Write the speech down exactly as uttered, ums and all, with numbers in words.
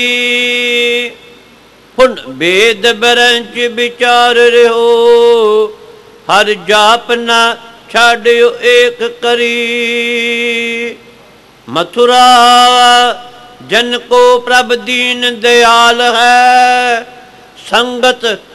ਹੁਣ ਵੇਦ ਬਰੰਚ ਵਿਚਾਰ ਰਿਓ, ਹਰ ਜਾਪ ਨਾ ਛਾੜਿਓ ਏਕ ਕਰੀ। ਮਥੁਰਾ ਜਨ ਕੋ ਪ੍ਰਭ ਦੀਨ ਦਿਆਲ ਹੈ, ਸੰਗਤ